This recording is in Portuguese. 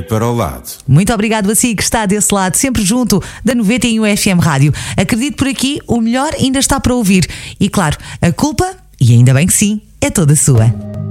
para o lado. Muito obrigado a si que está desse lado, sempre junto da 91 FM Rádio. Acredito por aqui, o melhor ainda está para ouvir. E claro, a culpa, e ainda bem que sim, é toda sua.